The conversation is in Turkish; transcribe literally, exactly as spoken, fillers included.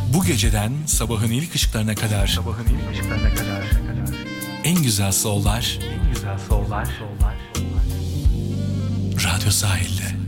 Bu geceden sabahın ilk ışıklarına kadar Sabahın ilk ışıklarına kadar en güzel soul'lar en güzel soul'lar Radyo Sahil'de.